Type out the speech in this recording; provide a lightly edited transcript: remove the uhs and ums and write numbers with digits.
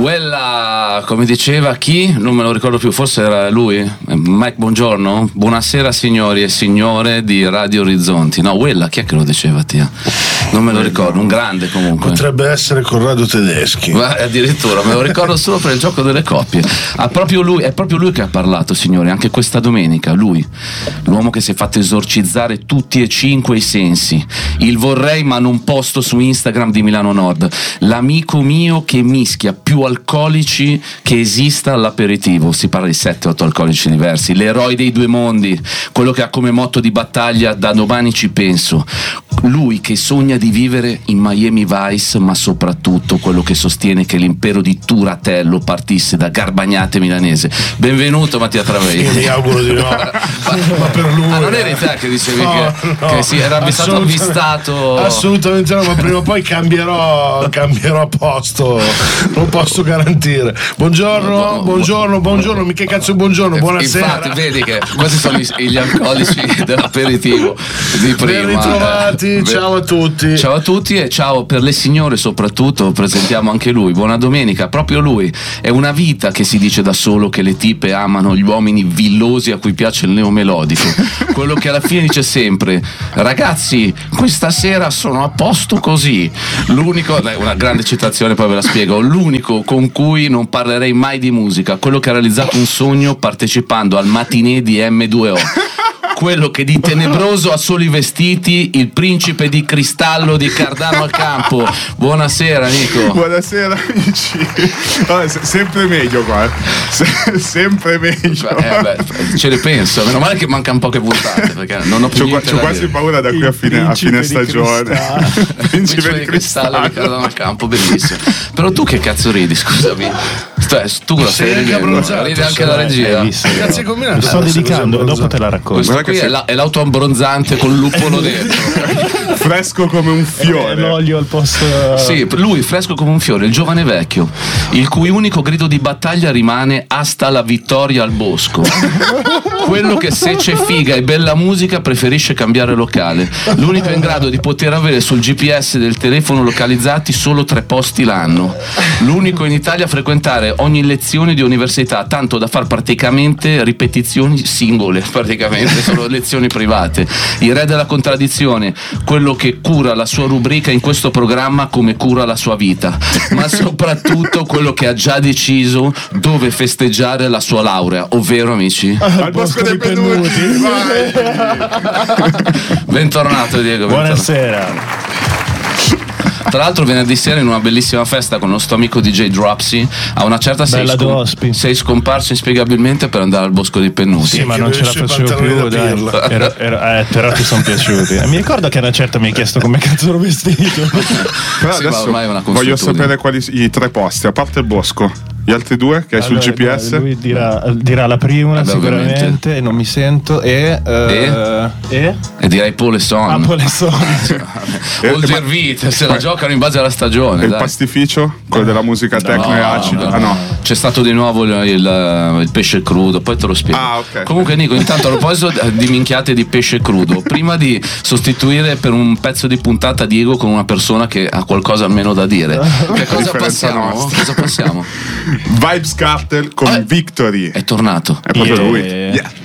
Quella, come diceva chi? Non me lo ricordo più, forse era lui, Mike Buongiorno. Buonasera signori e signore di Radio Orizzonti. No, quella, chi è che lo diceva, Tia? Non me lo ricordo, un grande comunque. Potrebbe essere Corrado Tedeschi. Ma addirittura, me lo ricordo solo per il gioco delle coppie. È proprio lui che ha parlato, signori, anche questa domenica. Lui, l'uomo che si è fatto esorcizzare tutti e 5 i sensi. Il vorrei ma non posto su Instagram di Milano Nord. L'amico mio che mischia più alcolici che esista all'aperitivo. Si parla di 7-8 alcolici diversi. L'eroe dei due mondi, quello che ha come motto di battaglia da domani ci penso. Lui che sogna di vivere in Miami Vice, ma soprattutto quello che sostiene che l'impero di Turatello partisse da Garbagnate milanese. Benvenuto Mattia Travei. Io mi auguro di no. ma per lui non eri te che dicevi che sì, era stato avvistato? Assolutamente no, ma prima o poi cambierò a posto, non posso garantire. Buongiorno, mica cazzo buongiorno, buonasera. Infatti vedi che questi sono gli alcolici dell'aperitivo di prima. Ben ritrovati, ciao a tutti. Ciao a tutti e ciao per le signore soprattutto, presentiamo anche lui. Buona domenica, proprio lui. È una vita che si dice da solo che le tipe amano gli uomini villosi a cui piace il neomelodico. Quello che alla fine dice sempre: ragazzi, questa sera sono a posto così. L'unico, una grande citazione, poi ve la spiego. L'unico con cui non parlerei mai di musica, quello che ha realizzato un sogno partecipando al matinee di M2O. Quello che di tenebroso ha solo i vestiti, il principe di cristallo di Cardano al Campo. Buonasera Nico. Buonasera amici. Sempre meglio qua. Sempre meglio. Ce ne penso, meno male che mancano poche puntate perché non ho più niente da quasi dire. Paura da qui a fine stagione. Principe di cristallo di Cardano al Campo, bellissimo. Però tu che cazzo ridi, scusami? Tu la stai ridendo? Ride anche la regia. Cazzo, mi sto dedicando, dopo te la racconto. Qui è l'auto abbronzante con il lupolo dentro. Fresco come un fiore. L'olio al posto. Sì, lui fresco come un fiore, il giovane vecchio, il cui unico grido di battaglia rimane "Hasta la vittoria al bosco". Quello che se c'è figa e bella musica preferisce cambiare locale. L'unico in grado di poter avere sul GPS del telefono localizzati solo 3 posti l'anno. L'unico in Italia a frequentare ogni lezione di università, tanto da far praticamente ripetizioni singole, praticamente solo lezioni private. Il re della contraddizione, quello che cura la sua rubrica in questo programma come cura la sua vita, ma soprattutto quello che ha già deciso dove festeggiare la sua laurea, ovvero amici al Bosco dei Pennuti. Bentornato Diego. Buonasera. Tra l'altro venerdì sera in una bellissima festa con il nostro amico DJ Dropsy a una certa sei scomparso inspiegabilmente per andare al Bosco dei Pennuti. Sì, ma non ce la facevo più, dai. Però ti sono piaciuti. Mi ricordo che a una certa mi hai chiesto come cazzo ero vestito. Però sì, adesso ormai è una voglio sapere quali i 3 posti, a parte il bosco. Gli altri 2 che hai sul GPS? Lui dirà la prima sicuramente ovviamente. E non mi sento e direi Paul e Son. Paul e Son. Olgervite, se la giocano in base alla stagione. E il pastificio? Quello della musica techno e acida? No. C'è stato di nuovo il pesce crudo, poi te lo spiego. Okay. Comunque Nico, intanto a proposito di minchiate di pesce crudo, prima di sostituire per un pezzo di puntata Diego con una persona che ha qualcosa almeno da dire, che cosa passiamo? Vibes Cartel con Victory. È tornato. È proprio lui. Yeah.